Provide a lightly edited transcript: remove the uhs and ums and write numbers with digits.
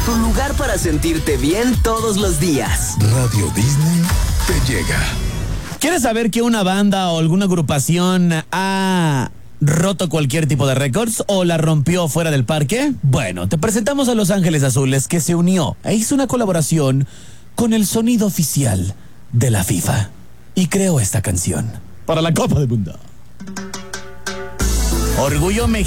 tu lugar para sentirte bien todos los días. Radio Disney te llega. ¿Quieres saber que una banda o alguna agrupación ha roto cualquier tipo de récords o la rompió fuera del parque? Bueno, te presentamos a Los Ángeles Azules, que se unió e hizo una colaboración con el sonido oficial de la FIFA y creó esta canción para la Copa del Mundo. Orgullo mexicano.